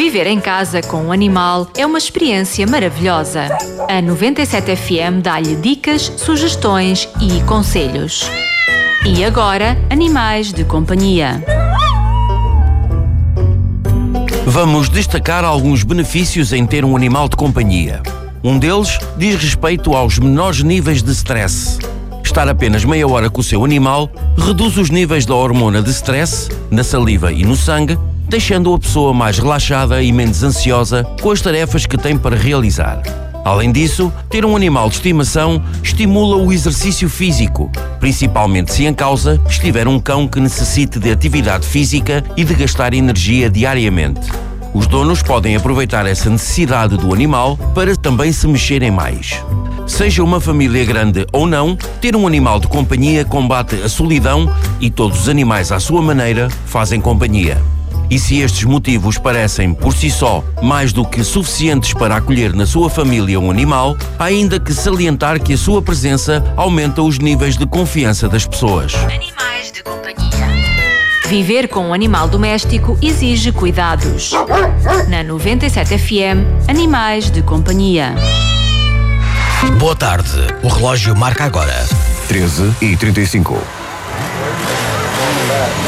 Viver em casa com um animal é uma experiência maravilhosa. A 97 FM dá-lhe dicas, sugestões e conselhos. E agora, animais de companhia. Vamos destacar alguns benefícios em ter um animal de companhia. Um deles diz respeito aos menores níveis de stress. Estar apenas meia hora com o seu animal reduz os níveis da hormona de stress, na saliva e no sangue, deixando a pessoa mais relaxada e menos ansiosa com as tarefas que tem para realizar. Além disso, ter um animal de estimação estimula o exercício físico, principalmente se em causa estiver um cão que necessite de atividade física e de gastar energia diariamente. Os donos podem aproveitar essa necessidade do animal para também se mexerem mais. Seja uma família grande ou não, ter um animal de companhia combate a solidão e todos os animais à sua maneira fazem companhia. E se estes motivos parecem, por si só, mais do que suficientes para acolher na sua família um animal, há ainda que salientar que a sua presença aumenta os níveis de confiança das pessoas. Animais de companhia. Viver com um animal doméstico exige cuidados. Na 97 FM, Animais de Companhia. Boa tarde. O relógio marca agora 13h35.